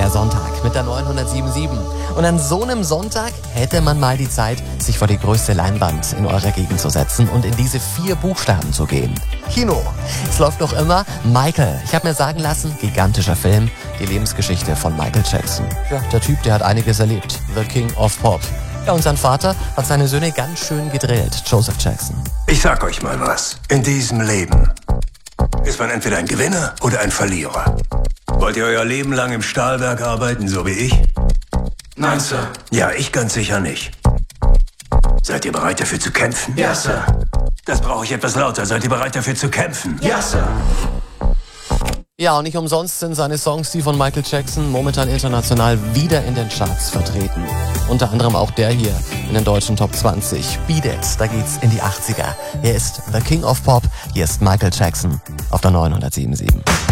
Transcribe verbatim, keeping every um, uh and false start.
Der Sonntag mit der neunhundertsiebenundsiebzig. Und an so einem Sonntag hätte man mal die Zeit, sich vor die größte Leinwand in eurer Gegend zu setzen und in diese vier Buchstaben zu gehen. Kino. Es läuft noch immer Michael. Ich habe mir sagen lassen, gigantischer Film, die Lebensgeschichte von Michael Jackson. Ja, der Typ, der hat einiges erlebt. The King of Pop. Ja, und sein Vater hat seine Söhne ganz schön gedrillt. Joseph Jackson. Ich sag euch mal was. In diesem Leben ist man entweder ein Gewinner oder ein Verlierer. Wollt ihr euer Leben lang im Stahlwerk arbeiten, so wie ich? Nein, Sir. Ja, ich ganz sicher nicht. Seid ihr bereit dafür zu kämpfen? Ja, Sir. Das brauche ich etwas lauter. Seid ihr bereit dafür zu kämpfen? Ja, Sir. Ja, und nicht umsonst sind seine Songs, die von Michael Jackson, momentan international wieder in den Charts vertreten. Unter anderem auch der hier in den deutschen Top zwanzig. Beat It, da geht's in die achtziger. Hier ist The King of Pop, hier ist Michael Jackson auf der neunhundertsiebenundsiebzig.